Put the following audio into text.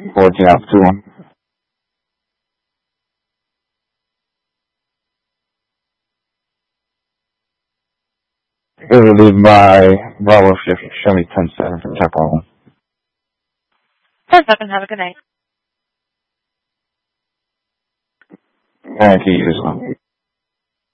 14 out 2-1. It will leave by Bravo shift. Show me 10-7 for Tech 1. 10-7, have a good night. Thank you, as well.